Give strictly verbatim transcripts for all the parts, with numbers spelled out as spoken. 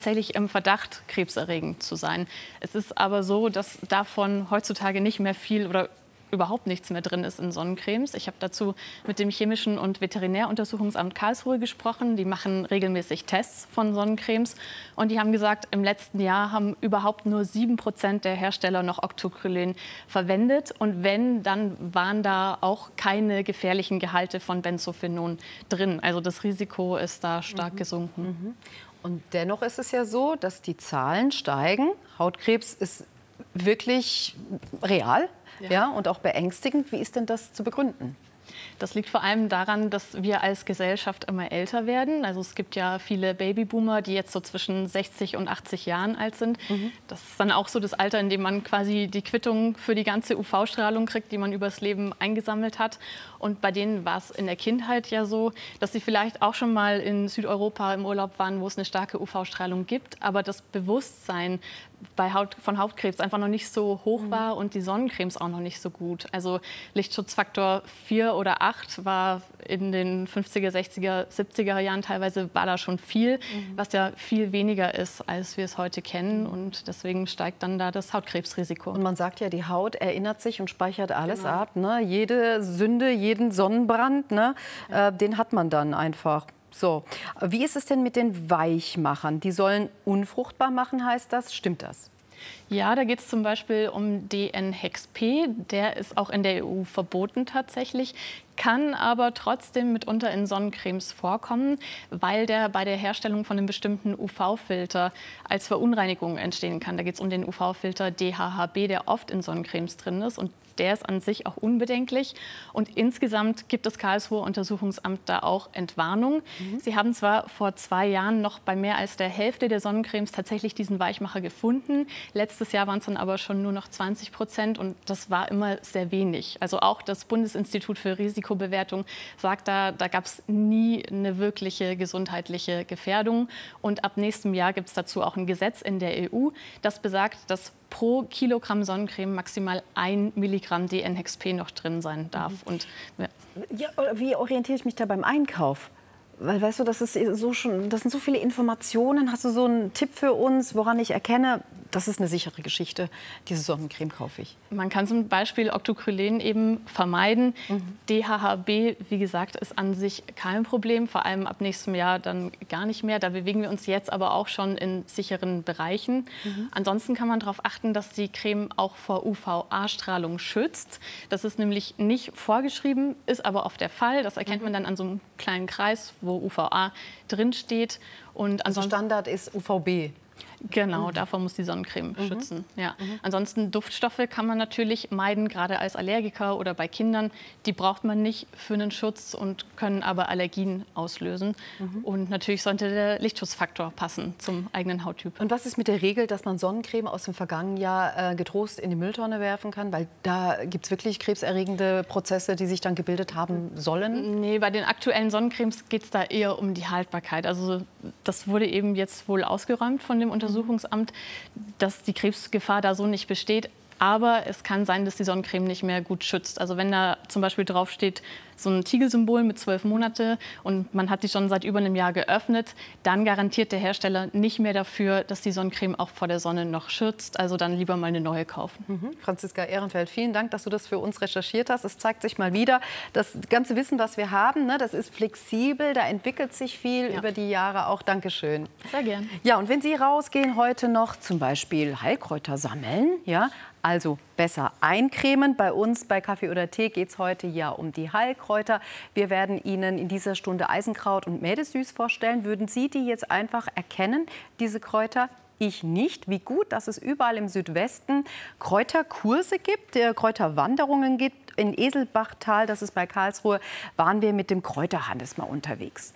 tatsächlich im Verdacht, krebserregend zu sein. Es ist aber so, dass davon heutzutage nicht mehr viel oder überhaupt nichts mehr drin ist in Sonnencremes. Ich habe dazu mit dem Chemischen und Veterinäruntersuchungsamt Karlsruhe gesprochen. Die machen regelmäßig Tests von Sonnencremes. Und die haben gesagt, im letzten Jahr haben überhaupt nur sieben Prozent der Hersteller noch Octocrylene verwendet. Und wenn, dann waren da auch keine gefährlichen Gehalte von Benzophenon drin. Also das Risiko ist da stark mhm. gesunken. Mhm. Und dennoch ist es ja so, dass die Zahlen steigen. Hautkrebs ist wirklich real. Ja. Ja, und auch beängstigend. Wie ist denn das zu begründen? Das liegt vor allem daran, dass wir als Gesellschaft immer älter werden. Also es gibt ja viele Babyboomer, die jetzt so zwischen sechzig und achtzig Jahren alt sind. Mhm. Das ist dann auch so das Alter, in dem man quasi die Quittung für die ganze U V-Strahlung kriegt, die man übers Leben eingesammelt hat. Und bei denen war es in der Kindheit ja so, dass sie vielleicht auch schon mal in Südeuropa im Urlaub waren, wo es eine starke U V-Strahlung gibt. Aber das Bewusstsein bei Haut, von Hautkrebs einfach noch nicht so hoch war und die Sonnencremes auch noch nicht so gut. Also Lichtschutzfaktor vier oder acht war in den fünfziger, sechziger, siebziger Jahren teilweise war da schon viel, mhm. was ja viel weniger ist, als wir es heute kennen. Und deswegen steigt dann da das Hautkrebsrisiko. Und man sagt ja, die Haut erinnert sich und speichert alles genau. ab. Ne? Jede Sünde, jeden Sonnenbrand, ne? Ja. äh, den hat man dann einfach. So, wie ist es denn mit den Weichmachern? Die sollen unfruchtbar machen, heißt das? Stimmt das? Ja, da geht es zum Beispiel um D N Hex P. Der ist auch in der E U verboten tatsächlich, kann aber trotzdem mitunter in Sonnencremes vorkommen, weil der bei der Herstellung von einem bestimmten U V-Filter als Verunreinigung entstehen kann. Da geht es um den U V-Filter D H H B, der oft in Sonnencremes drin ist. Und der ist an sich auch unbedenklich. Und insgesamt gibt das Karlsruher Untersuchungsamt da auch Entwarnung. Mhm. Sie haben zwar vor zwei Jahren noch bei mehr als der Hälfte der Sonnencremes tatsächlich diesen Weichmacher gefunden. Letztes Jahr waren es dann aber schon nur noch zwanzig Prozent und das war immer sehr wenig. Also auch das Bundesinstitut für Risikobewertung sagt da, da gab es nie eine wirkliche gesundheitliche Gefährdung. Und ab nächstem Jahr gibt es dazu auch ein Gesetz in der E U, das besagt, dass pro Kilogramm Sonnencreme maximal ein Milligramm D N Hex P noch drin sein darf. Mhm. Und, ja. Ja, wie orientiere ich mich da beim Einkauf? Weil, weißt du, das, ist so schon, das sind so viele Informationen. Hast du so einen Tipp für uns, woran ich erkenne, das ist eine sichere Geschichte, diese Sonnencreme kaufe ich? Man kann zum Beispiel Octocrylene eben vermeiden. Mhm. D H H B, wie gesagt, ist an sich kein Problem, vor allem ab nächstem Jahr dann gar nicht mehr. Da bewegen wir uns jetzt aber auch schon in sicheren Bereichen. Mhm. Ansonsten kann man darauf achten, dass die Creme auch vor U V A-Strahlung schützt. Das ist nämlich nicht vorgeschrieben, ist aber oft der Fall. Das erkennt man dann an so einem kleinen Kreis, wo U V A drin steht. Und also Standard ist U V B. Genau, mhm. davor muss die Sonnencreme mhm. schützen. Ja. Mhm. Ansonsten Duftstoffe kann man natürlich meiden, gerade als Allergiker oder bei Kindern. Die braucht man nicht für einen Schutz und können aber Allergien auslösen. Mhm. Und natürlich sollte der Lichtschutzfaktor passen zum eigenen Hauttyp. Und was ist mit der Regel, dass man Sonnencreme aus dem vergangenen Jahr äh, getrost in die Mülltonne werfen kann? Weil da gibt es wirklich krebserregende Prozesse, die sich dann gebildet haben sollen? Nee, bei den aktuellen Sonnencremes geht es da eher um die Haltbarkeit. Also das wurde eben jetzt wohl ausgeräumt von dem Untersuchungsamt. Untersuchungsamt, dass die Krebsgefahr da so nicht besteht. Aber es kann sein, dass die Sonnencreme nicht mehr gut schützt. Also wenn da zum Beispiel drauf steht, so ein Tiegelsymbol mit zwölf Monate und man hat die schon seit über einem Jahr geöffnet, dann garantiert der Hersteller nicht mehr dafür, dass die Sonnencreme auch vor der Sonne noch schützt. Also dann lieber mal eine neue kaufen. Mhm. Franziska Ehrenfeld, vielen Dank, dass du das für uns recherchiert hast. Es zeigt sich mal wieder, das ganze Wissen, was wir haben, ne, das ist flexibel, da entwickelt sich viel ja. über die Jahre auch. Dankeschön. Sehr gern. Ja, und wenn Sie rausgehen heute noch zum Beispiel Heilkräuter sammeln, ja, also besser eincremen. Bei uns bei Kaffee oder Tee geht es heute ja um die Heilkräuter. Wir werden Ihnen in dieser Stunde Eisenkraut und Mädesüß vorstellen. Würden Sie die jetzt einfach erkennen, diese Kräuter? Ich nicht. Wie gut, dass es überall im Südwesten Kräuterkurse gibt, äh, Kräuterwanderungen gibt. In Eselbachtal, das ist bei Karlsruhe, waren wir mit dem Kräuterhannes mal unterwegs.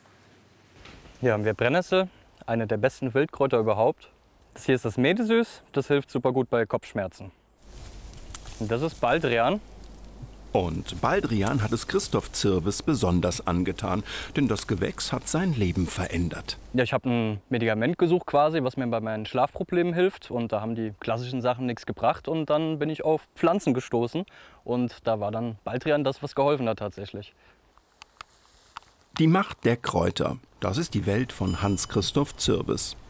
Hier haben wir Brennnessel, eine der besten Wildkräuter überhaupt. Das hier ist das Mädesüß, das hilft super gut bei Kopfschmerzen. Und das ist Baldrian. Und Baldrian hat es Christoph Zirves besonders angetan, denn das Gewächs hat sein Leben verändert. Ja, ich habe ein Medikament gesucht quasi, was mir bei meinen Schlafproblemen hilft. Und da haben die klassischen Sachen nichts gebracht. Und dann bin ich auf Pflanzen gestoßen. Und da war dann Baldrian das, was geholfen hat tatsächlich. Die Macht der Kräuter. Das ist die Welt von Hans Christoph Zirves.